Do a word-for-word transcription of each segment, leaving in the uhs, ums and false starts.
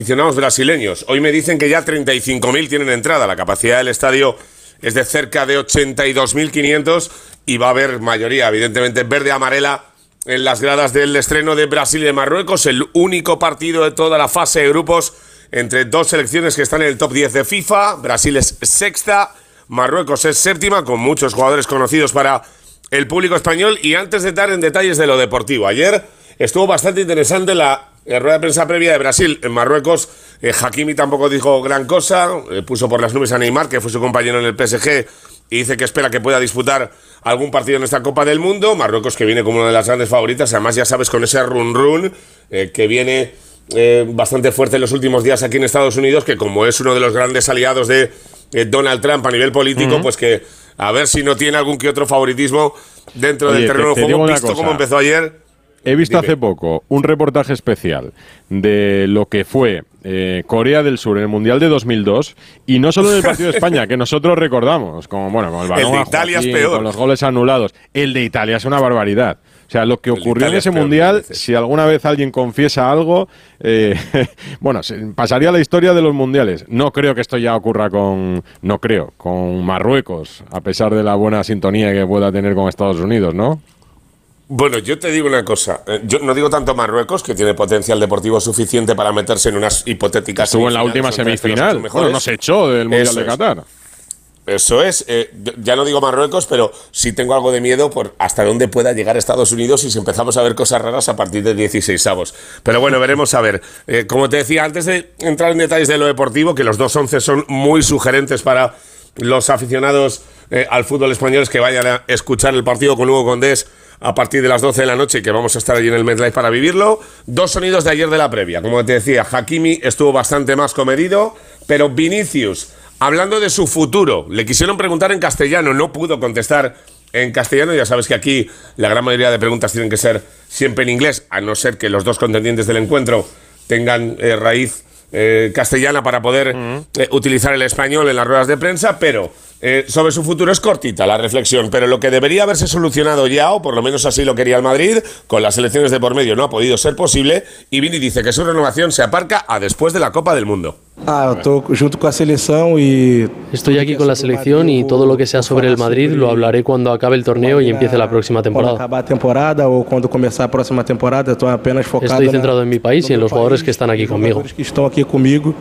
aficionados brasileños. Hoy me dicen que ya treinta y cinco mil tienen entrada. La capacidad del estadio es de cerca de ochenta y dos mil quinientos y va a haber mayoría, evidentemente, verde-amarela en las gradas del estreno de Brasil y de Marruecos. El único partido de toda la fase de grupos entre dos selecciones que están en el top diez de FIFA. Brasil es sexta, Marruecos es séptima, con muchos jugadores conocidos para el público español. Y antes de entrar en detalles de lo deportivo, ayer estuvo bastante interesante la La rueda de prensa previa de Brasil. En Marruecos, eh, Hakimi tampoco dijo gran cosa, eh, puso por las nubes a Neymar, que fue su compañero en el P S G, y dice que espera que pueda disputar algún partido en esta Copa del Mundo. Marruecos, que viene como una de las grandes favoritas, además ya sabes, con ese run run eh, que viene eh, bastante fuerte en los últimos días aquí en Estados Unidos, que como es uno de los grandes aliados de eh, Donald Trump a nivel político, uh-huh. pues que a ver si no tiene algún que otro favoritismo dentro Oye, del terreno de juego, visto cómo empezó ayer. He visto Dime. hace poco un reportaje especial de lo que fue eh, Corea del Sur en el Mundial de dos mil dos, y no solo del partido de España, que nosotros recordamos, como bueno, con el balón el de Italia Joaquín, es peor. con los goles anulados. El de Italia es una barbaridad. O sea, lo que ocurrió en ese Mundial, si alguna vez alguien confiesa algo, eh, bueno, pasaría a la historia de los Mundiales. No creo que esto ya ocurra con, no creo, con Marruecos, a pesar de la buena sintonía que pueda tener con Estados Unidos, ¿no? Bueno, yo te digo una cosa. Yo no digo tanto Marruecos, que tiene potencial deportivo suficiente para meterse en unas hipotéticas Estuvo en la última semifinal. Bueno, no se echó del Mundial Eso de Qatar. Es. Eso es. Eh, ya no digo Marruecos, pero sí tengo algo de miedo por hasta dónde pueda llegar Estados Unidos y si empezamos a ver cosas raras a partir de dieciseisavos. Pero bueno, veremos a ver. Eh, como te decía, antes de entrar en detalles de lo deportivo, que los dos once son muy sugerentes para los aficionados eh, al fútbol español, que vayan a escuchar el partido con Hugo Condés a partir de las doce de la noche, que vamos a estar allí en el MetLife para vivirlo. Dos sonidos de ayer de la previa. Como te decía, Hakimi estuvo bastante más comedido, pero Vinicius, hablando de su futuro, le quisieron preguntar en castellano, no pudo contestar en castellano. Ya sabes que aquí la gran mayoría de preguntas tienen que ser siempre en inglés, a no ser que los dos contendientes del encuentro tengan eh, raíz eh, castellana para poder uh-huh. eh, utilizar el español en las ruedas de prensa, pero Eh, sobre su futuro es cortita la reflexión, pero lo que debería haberse solucionado ya, o por lo menos así lo quería el Madrid, con las elecciones de por medio no ha podido ser posible, y Vini dice que su renovación se aparca a después de la Copa del Mundo. Ah, eu tô junto con la selección y... Estoy aquí con la selección y todo lo que sea sobre el Madrid lo hablaré cuando acabe el torneo y empiece la próxima temporada. Cuando acabe la temporada o cuando comience la próxima temporada, estoy apenas focado. Estoy centrado en mi país y en los jugadores que están aquí conmigo. Que están aquí conmigo.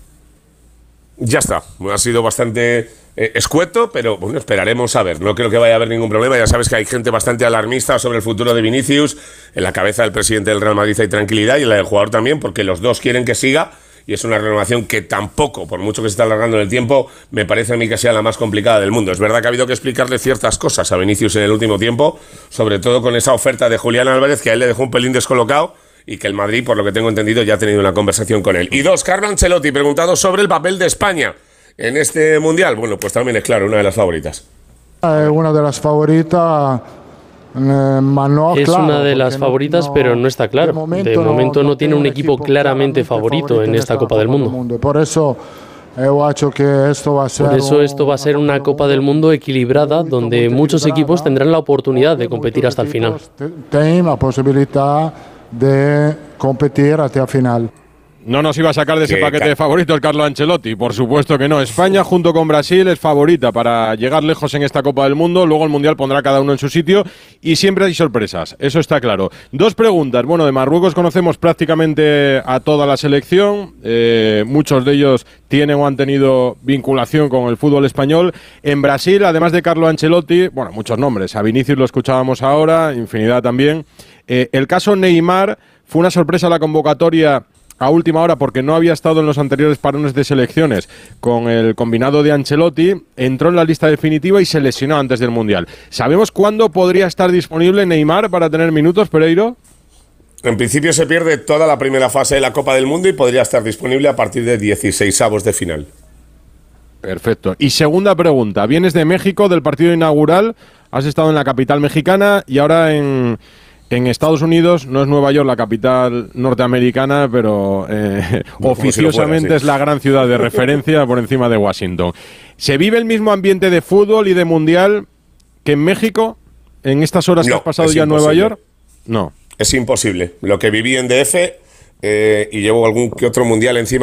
Ya está, ha sido bastante eh, escueto, pero bueno, esperaremos a ver. No creo que vaya a haber ningún problema. Ya sabes que hay gente bastante alarmista sobre el futuro de Vinicius. En la cabeza del presidente del Real Madrid hay tranquilidad, y en la del jugador también, porque los dos quieren que siga, y es una renovación que tampoco, por mucho que se está alargando en el tiempo, me parece a mí que sea la más complicada del mundo. Es verdad que ha habido que explicarle ciertas cosas a Vinicius en el último tiempo, sobre todo con esa oferta de Julián Álvarez, que a él le dejó un pelín descolocado, y que el Madrid, por lo que tengo entendido, ya ha tenido una conversación con él. Y dos, Carlo Ancelotti, preguntado sobre el papel de España en este Mundial. Bueno, pues también es claro, una de las favoritas. Es una de las favoritas, eh, no, es claro, una de las favoritas, no, pero no está claro. De momento, de momento no, no tiene un equipo claramente favorito en esta Copa del Mundo. Mundo. Por eso yo acho que esto va a ser Por eso esto va a ser una Copa del Mundo equilibrada, donde muchos equipos tendrán la oportunidad de competir hasta el final. Tienen la posibilidad de competir hasta el final. No nos iba a sacar de ese paquete de favoritos Carlo Ancelotti, por supuesto que no. España junto con Brasil es favorita para llegar lejos en esta Copa del Mundo. Luego el Mundial pondrá cada uno en su sitio y siempre hay sorpresas, eso está claro. Dos preguntas. Bueno, de Marruecos conocemos prácticamente a toda la selección, eh, muchos de ellos tienen o han tenido vinculación con el fútbol español. En Brasil, además de Carlo Ancelotti, bueno, muchos nombres, a Vinicius lo escuchábamos ahora, infinidad también. Eh, el caso Neymar, fue una sorpresa la convocatoria a última hora porque no había estado en los anteriores parones de selecciones con el combinado de Ancelotti, entró en la lista definitiva y se lesionó antes del Mundial. ¿Sabemos cuándo podría estar disponible Neymar para tener minutos, Pereiro? En principio se pierde toda la primera fase de la Copa del Mundo y podría estar disponible a partir de dieciseisavos de final. Perfecto. Y segunda pregunta, vienes de México, del partido inaugural, has estado en la capital mexicana y ahora en... En Estados Unidos, no es Nueva York la capital norteamericana, pero eh, oficiosamente si fuera, sí. Es la gran ciudad de referencia por encima de Washington. ¿Se vive el mismo ambiente de fútbol y de mundial que en México en estas horas no, que has pasado ya en Nueva York? No. Es imposible. Lo que viví en D F eh, y llevo algún que otro mundial encima.